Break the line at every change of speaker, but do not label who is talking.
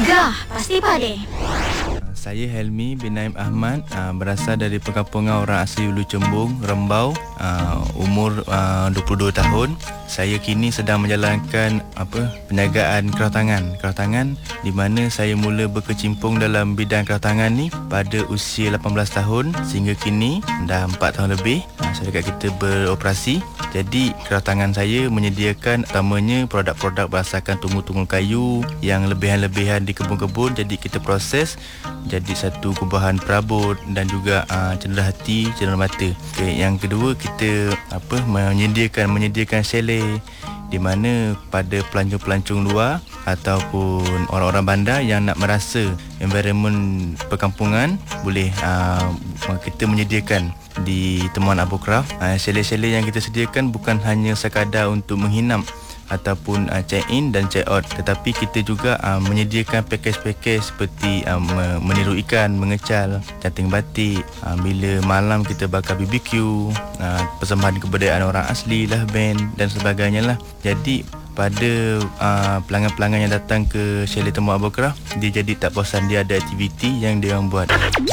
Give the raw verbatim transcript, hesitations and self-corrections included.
Gegar Pasti Padi.
Saya Helmi bin Naim Ahmad, uh, berasal dari perkampungan orang asli Ulu Cembung, Rembau, uh, umur uh, dua puluh dua tahun. Saya kini sedang menjalankan apa perniagaan kerawatangan. Kerawatangan di mana saya mula berkecimpung dalam bidang kerawatangan ni pada usia lapan belas tahun sehingga kini dah empat tahun lebih uh, syarikat kita beroperasi. Jadi kerawatangan saya menyediakan utamanya produk-produk berdasarkan tumbuh-tumbuh kayu yang lebihan-lebihan di kebun-kebun, jadi kita proses jadi satu kubahan perabot dan juga uh, cenderahati, cenderamata. Okay, yang kedua kita apa menyediakan menyediakan chalet di mana pada pelancong-pelancong luar ataupun orang-orang bandar yang nak merasa environment perkampungan boleh uh, kita menyediakan di Temuan Abu Kraf. Uh, chalet-chalet yang kita sediakan bukan hanya sekadar untuk menghinap ataupun uh, check in dan check out, tetapi kita juga uh, menyediakan pakej-pakej seperti uh, meniru ikan, mengecal, canting batik, uh, bila malam kita bakar B B Q, uh, persembahan kebudayaan orang asli lah, band dan sebagainya lah. Jadi pada uh, pelanggan-pelanggan yang datang ke chalet Temu Abu Kraf, dia jadi tak bosan, dia ada aktiviti yang dia orang buat.